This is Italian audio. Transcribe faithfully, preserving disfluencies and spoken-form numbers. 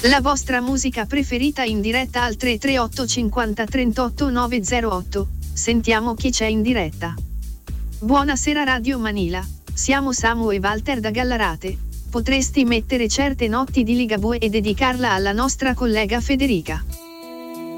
La vostra musica preferita in diretta al tre tre otto cinquanta trentotto nove zero otto. Sentiamo chi c'è in diretta. Buonasera Radio Manila, siamo Samu e Walter da Gallarate. Potresti mettere certe notti di Ligabue e dedicarla alla nostra collega Federica.